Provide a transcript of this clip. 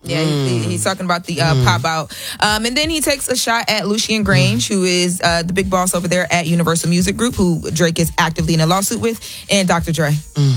Yeah, he's talking about the pop out. And then he takes a shot at Lucian Grange, who is the big boss over there at Universal Music Group, who Drake is actively in a lawsuit with, and Dr. Dre.